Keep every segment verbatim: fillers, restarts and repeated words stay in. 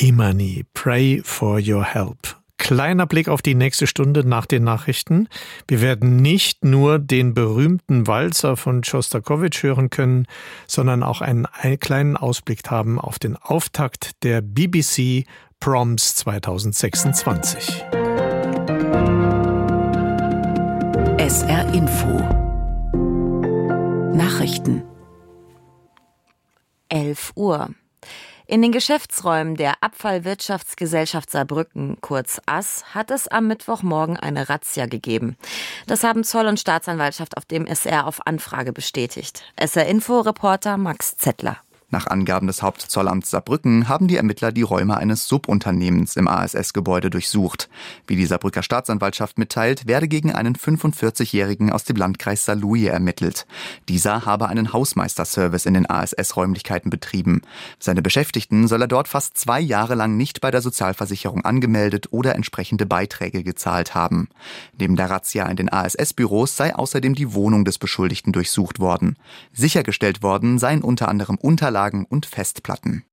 Imani, Pray for Your Help. Kleiner Blick auf die nächste Stunde nach den Nachrichten. Wir werden nicht nur den berühmten Walzer von Schostakowitsch hören können, sondern auch einen, einen kleinen Ausblick haben auf den Auftakt der B B C Proms zwanzig sechsundzwanzig. S R Info Nachrichten elf Uhr. In den Geschäftsräumen der Abfallwirtschaftsgesellschaft Saarbrücken, kurz A S, hat es am Mittwochmorgen eine Razzia gegeben. Das haben Zoll und Staatsanwaltschaft auf dem S R auf Anfrage bestätigt. S R-Info-Reporter Max Zettler. Nach Angaben des Hauptzollamts Saarbrücken haben die Ermittler die Räume eines Subunternehmens im A S S-Gebäude durchsucht. Wie die Saarbrücker Staatsanwaltschaft mitteilt, werde gegen einen fünfundvierzigjährigen aus dem Landkreis Saarlouis ermittelt. Dieser habe einen Hausmeisterservice in den A S S-Räumlichkeiten betrieben. Seine Beschäftigten soll er dort fast zwei Jahre lang nicht bei der Sozialversicherung angemeldet oder entsprechende Beiträge gezahlt haben. Neben der Razzia in den A S S-Büros sei außerdem die Wohnung des Beschuldigten durchsucht worden. Sichergestellt worden seien unter anderem Unterlagen und Festplatten.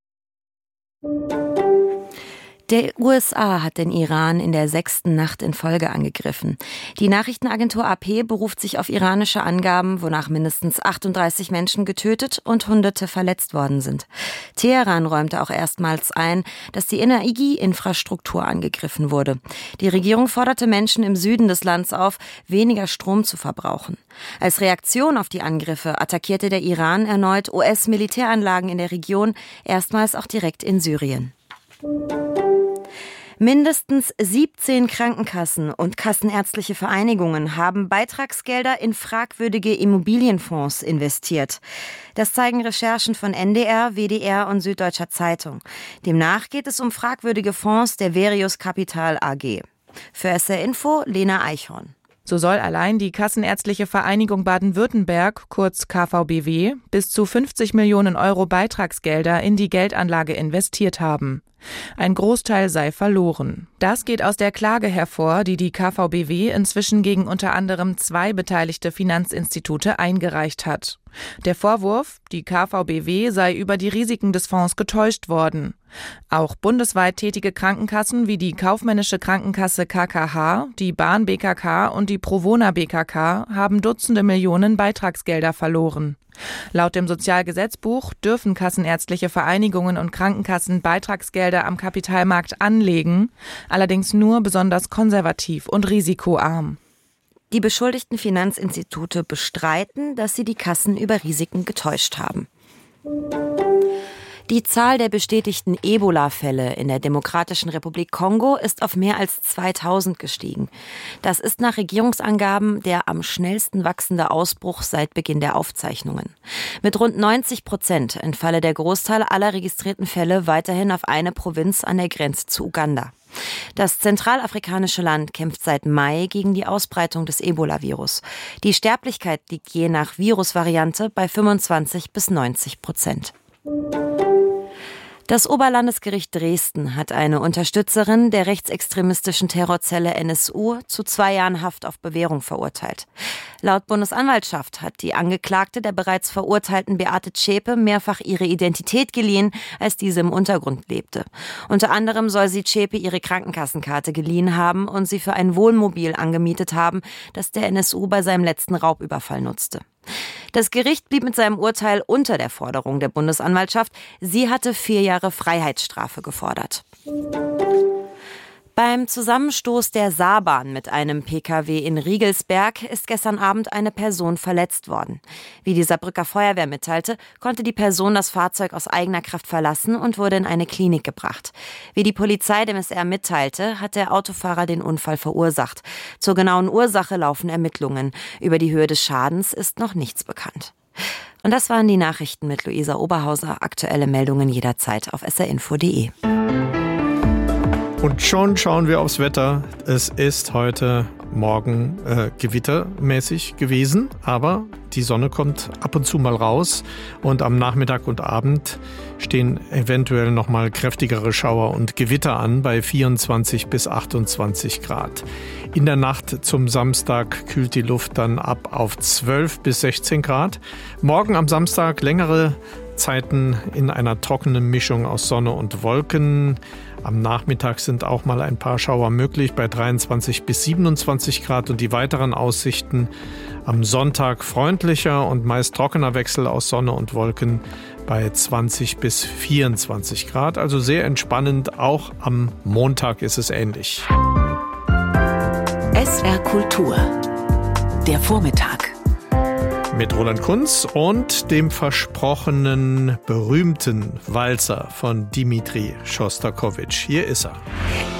Der U S A hat den Iran in der sechsten Nacht in Folge angegriffen. Die Nachrichtenagentur A P beruft sich auf iranische Angaben, wonach mindestens achtunddreißig Menschen getötet und Hunderte verletzt worden sind. Teheran räumte auch erstmals ein, dass die Energieinfrastruktur angegriffen wurde. Die Regierung forderte Menschen im Süden des Landes auf, weniger Strom zu verbrauchen. Als Reaktion auf die Angriffe attackierte der Iran erneut U S-Militäranlagen in der Region, erstmals auch direkt in Syrien. Mindestens siebzehn Krankenkassen und kassenärztliche Vereinigungen haben Beitragsgelder in fragwürdige Immobilienfonds investiert. Das zeigen Recherchen von N D R, W D R und Süddeutscher Zeitung. Demnach geht es um fragwürdige Fonds der Verius Capital A G. Für S R Info Lena Eichhorn. So soll allein die Kassenärztliche Vereinigung Baden-Württemberg, kurz K V B W, bis zu fünfzig Millionen Euro Beitragsgelder in die Geldanlage investiert haben. Ein Großteil sei verloren. Das geht aus der Klage hervor, die die K V B W inzwischen gegen unter anderem zwei beteiligte Finanzinstitute eingereicht hat. Der Vorwurf, die K V B W sei über die Risiken des Fonds getäuscht worden. Auch bundesweit tätige Krankenkassen wie die Kaufmännische Krankenkasse K K H, die Bahn B K K und die Provona B K K haben Dutzende Millionen Beitragsgelder verloren. Laut dem Sozialgesetzbuch dürfen kassenärztliche Vereinigungen und Krankenkassen Beitragsgelder am Kapitalmarkt anlegen, allerdings nur besonders konservativ und risikoarm. Die beschuldigten Finanzinstitute bestreiten, dass sie die Kassen über Risiken getäuscht haben. Die Zahl der bestätigten Ebola-Fälle in der Demokratischen Republik Kongo ist auf mehr als zweitausend gestiegen. Das ist nach Regierungsangaben der am schnellsten wachsende Ausbruch seit Beginn der Aufzeichnungen. Mit rund neunzig Prozent entfalle der Großteil aller registrierten Fälle weiterhin auf eine Provinz an der Grenze zu Uganda. Das zentralafrikanische Land kämpft seit Mai gegen die Ausbreitung des Ebola-Virus. Die Sterblichkeit liegt je nach Virusvariante bei fünfundzwanzig bis neunzig Prozent. Das Oberlandesgericht Dresden hat eine Unterstützerin der rechtsextremistischen Terrorzelle N S U zu zwei Jahren Haft auf Bewährung verurteilt. Laut Bundesanwaltschaft hat die Angeklagte der bereits verurteilten Beate Zschäpe mehrfach ihre Identität geliehen, als diese im Untergrund lebte. Unter anderem soll sie Zschäpe ihre Krankenkassenkarte geliehen haben und sie für ein Wohnmobil angemietet haben, das der N S U bei seinem letzten Raubüberfall nutzte. Das Gericht blieb mit seinem Urteil unter der Forderung der Bundesanwaltschaft. Sie hatte vier Jahre Freiheitsstrafe gefordert. Beim Zusammenstoß der Saarbahn mit einem P K W in Riegelsberg ist gestern Abend eine Person verletzt worden. Wie die Saarbrücker Feuerwehr mitteilte, konnte die Person das Fahrzeug aus eigener Kraft verlassen und wurde in eine Klinik gebracht. Wie die Polizei dem S R mitteilte, hat der Autofahrer den Unfall verursacht. Zur genauen Ursache laufen Ermittlungen. Über die Höhe des Schadens ist noch nichts bekannt. Und das waren die Nachrichten mit Luisa Oberhauser. Aktuelle Meldungen jederzeit auf s r info punkt d e. Und schon schauen wir aufs Wetter. Es ist heute Morgen äh, gewittermäßig gewesen, aber die Sonne kommt ab und zu mal raus und am Nachmittag und Abend stehen eventuell nochmal kräftigere Schauer und Gewitter an bei vierundzwanzig bis achtundzwanzig Grad. In der Nacht zum Samstag kühlt die Luft dann ab auf zwölf bis sechzehn Grad. Morgen am Samstag längere Tageszeiten in einer trockenen Mischung aus Sonne und Wolken. Am Nachmittag sind auch mal ein paar Schauer möglich bei dreiundzwanzig bis siebenundzwanzig Grad und die weiteren Aussichten am Sonntag freundlicher und meist trockener Wechsel aus Sonne und Wolken bei zwanzig bis vierundzwanzig Grad. Also sehr entspannend. Auch am Montag ist es ähnlich. S R Kultur. Der Vormittag. Mit Roland Kunz und dem versprochenen berühmten Walzer von Dmitri Schostakowitsch. Hier ist er.